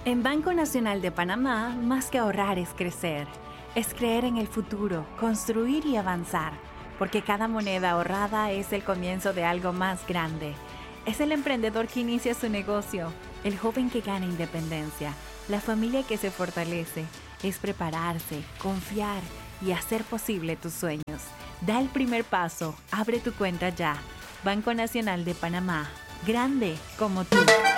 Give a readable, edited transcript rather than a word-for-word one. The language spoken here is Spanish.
En Banco Nacional de Panamá, más que ahorrar es crecer. Es creer en el futuro, construir y avanzar. Porque cada moneda ahorrada es el comienzo de algo más grande. Es el emprendedor que inicia su negocio, el joven que gana independencia, la familia que se fortalece. Es prepararse, confiar y hacer posible tus sueños. Da el primer paso, abre tu cuenta ya. Banco Nacional de Panamá, grande como tú.